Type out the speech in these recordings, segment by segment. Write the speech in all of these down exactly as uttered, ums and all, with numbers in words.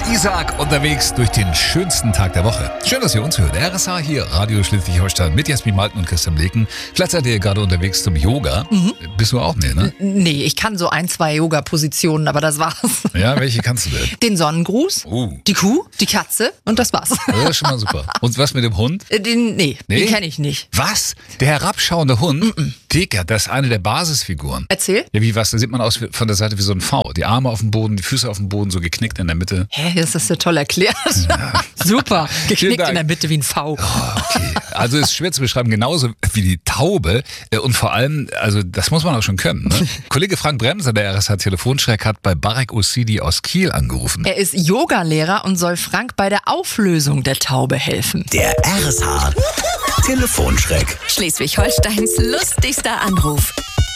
Isaac unterwegs durch den schönsten Tag der Woche. Schön, dass ihr uns hört. R S H hier, Radio Schleswig-Holstein mit Jasmin Malten und Christian Leken. Vielleicht seid ihr gerade unterwegs zum Yoga. Mhm. Bist du auch? Nee, ne? Nee, ich kann so ein, zwei Yoga-Positionen, aber das war's. Ja, welche kannst du denn? Den Sonnengruß, Uh. die Kuh, die Katze und das war's. Das ist schon mal super. Und was mit dem Hund? Den, nee, Nee? den kenne ich nicht. Was? Der herabschauende Hund? Dicker, das ist eine der Basisfiguren. Erzähl. Ja, wie was? Da sieht man aus wie- von der Seite wie so ein V. Die Arme auf dem Boden, die Füße auf dem Boden, so geknickt in der Mitte. Hä, das ist ja toll erklärt. Super, Vielen geknickt Dank. in der Mitte wie ein V. Okay. Also ist schwer zu beschreiben, genauso wie die Taube. Äh, Und vor allem, also das muss man auch schon können. Ne? Kollege Frank Bremser, der R S H Telefonschreck, hat bei Barek Osidi aus Kiel angerufen. Er ist Yogalehrer und soll Frank bei der Auflösung der Taube helfen. Der R S H Telefonschreck. Schleswig-Holsteins lustigster Anruf.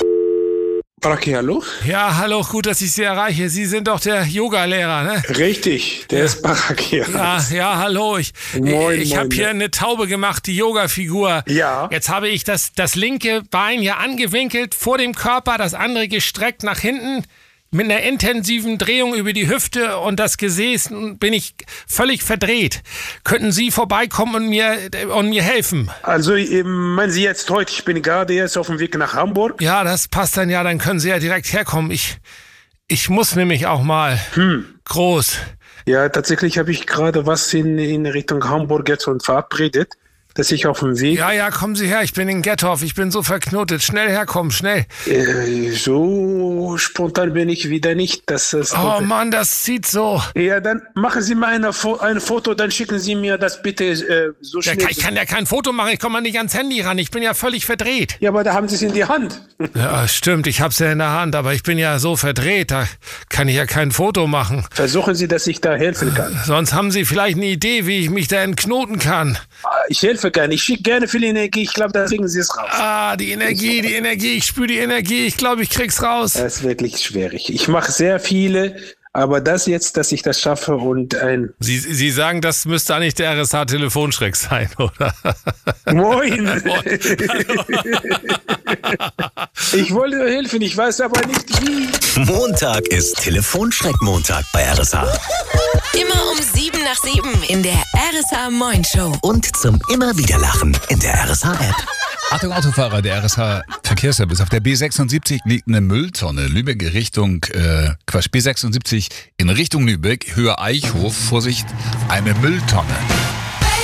Baraki, hallo? Ja, hallo, gut, dass ich Sie erreiche. Sie sind doch der Yogalehrer, ne? Richtig, der ist Baraki. Ja, ja, hallo. Ich, Moin, ich habe moin. hier eine Taube gemacht, die Yoga-Figur. Ja. Jetzt habe ich das, das linke Bein hier angewinkelt vor dem Körper, das andere gestreckt nach hinten. Mit einer intensiven Drehung über die Hüfte und das Gesäß bin ich völlig verdreht. Könnten Sie vorbeikommen und mir, und mir helfen? Also, ähm, meinen Sie jetzt heute, ich bin gerade jetzt auf dem Weg nach Hamburg. Ja, das passt dann ja, dann können Sie ja direkt herkommen. Ich, ich muss nämlich auch mal groß. Ja, tatsächlich habe ich gerade was in, in Richtung Hamburg jetzt und verabredet, dass ich auf dem Weg, Ja, ja, kommen Sie her, ich bin in Gettorf, ich bin so verknotet. Schnell herkommen, schnell. äh, so spontan bin ich wieder nicht. Dass es Oh Mann, das zieht so. Ja, dann machen Sie mal eine, Fo- ein Foto, dann schicken Sie mir das bitte äh, so Ja, schnell. kann, ich kann ja kein Foto machen, ich komme mal nicht ans Handy ran, ich bin ja völlig verdreht. Ja, aber da haben Sie es in die Hand. Ja, stimmt, ich hab's ja in der Hand, aber ich bin ja so verdreht, da kann ich ja kein Foto machen. Versuchen Sie, dass ich da helfen kann. Sonst haben Sie vielleicht eine Idee, wie ich mich da entknoten kann. Ich helfe gerne. Ich schicke gerne viel Energie. Ich glaube, da kriegen Sie es raus. Ah, die Energie, die Energie, ich spüre die Energie, ich glaube, ich krieg's raus. Das ist wirklich schwierig. Ich mache sehr viele, aber das jetzt, dass ich das schaffe und ein Sie, Sie sagen, das müsste eigentlich der R S H-Telefonschreck sein, oder? Moin. Ich wollte helfen, ich weiß aber nicht wie. Montag ist Telefonschreck-Montag bei R S H. Immer um sieben nach sieben in der R S H Moin Show. Und zum immer wieder Lachen in der R S H-App. Achtung Autofahrer, der R S H Verkehrsservice. Auf der B sechsundsiebzig liegt eine Mülltonne. Lübeck Richtung, äh, Quatsch, B sechsundsiebzig in Richtung Lübeck, Höhe Eichhof. Vorsicht, eine Mülltonne.